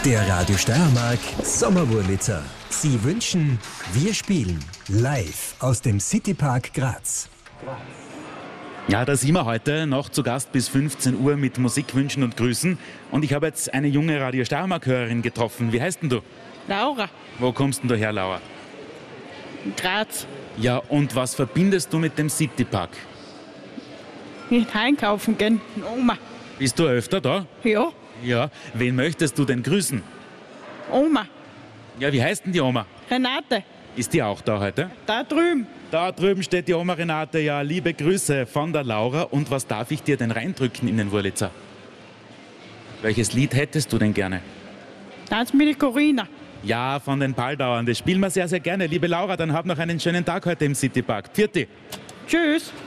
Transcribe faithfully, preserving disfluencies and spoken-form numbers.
Der Radio Steiermark Sommerwurlitzer. Sie wünschen, wir spielen live aus dem Citypark Graz. Ja, da sind wir heute noch zu Gast bis fünfzehn Uhr mit Musikwünschen und Grüßen. Und ich habe jetzt eine junge Radio Steiermark-Hörerin getroffen. Wie heißt denn du? Laura. Wo kommst denn du her, Laura? Graz. Ja, und was verbindest du mit dem Citypark? Nicht einkaufen gehen. Oma. Bist du öfter da? Ja. Ja. Wen möchtest du denn grüßen? Oma. Ja, wie heißt denn die Oma? Renate. Ist die auch da heute? Da drüben. Da drüben steht die Oma Renate. Ja, liebe Grüße von der Laura. Und was darf ich dir denn reindrücken in den Wurlitzer? Welches Lied hättest du denn gerne? Tanz mit der Corinna. Ja, von den Paldauern. Das spielen wir sehr, sehr gerne. Liebe Laura, dann hab noch einen schönen Tag heute im Citypark. Pfiat dich. Tschüss.